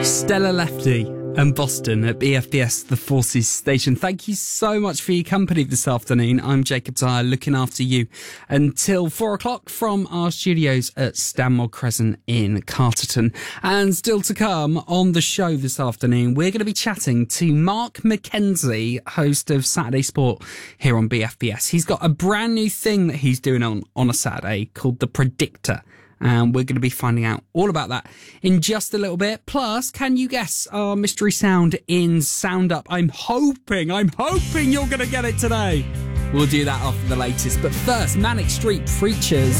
Stella Lefty and Boston at BFBS The Forces station. Thank you so much for your company this afternoon. I'm Jacob Dyer, looking after you until 4 o'clock from our studios at Stanmore Crescent in Carterton. And still to come on the show this afternoon, we're going to be chatting to Mark McKenzie, host of Saturday Sport here on BFBS. He's got a brand new thing that he's doing on a Saturday called The Predictor. And we're going to be finding out all about that in just a little bit. Plus, can you guess our mystery sound in Sound Up? I'm hoping you're going to get it today. We'll do that after the latest. But first, Manic Street Preachers.